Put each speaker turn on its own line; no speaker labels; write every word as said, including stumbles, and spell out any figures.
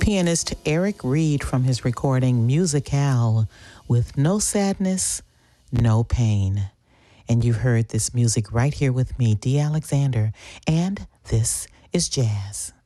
Pianist Eric Reed from his recording Musicale with No Sadness, No Pain. And you heard this music right here with me, Dee Alexander, and this is jazz.